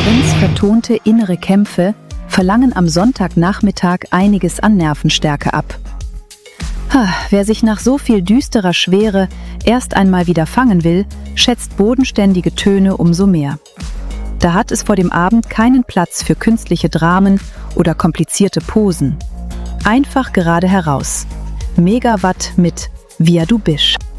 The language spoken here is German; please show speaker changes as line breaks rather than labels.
Coggins vertonte innere Kämpfe verlangen am Sonntagnachmittag einiges an Nervenstärke ab. Wer sich nach so viel düsterer Schwere erst einmal wieder fangen will, schätzt bodenständige Töne umso mehr. Da hat es vor dem Abend keinen Platz für künstliche Dramen oder komplizierte Posen. Einfach gerade heraus. Megawatt mit Via du Bisch.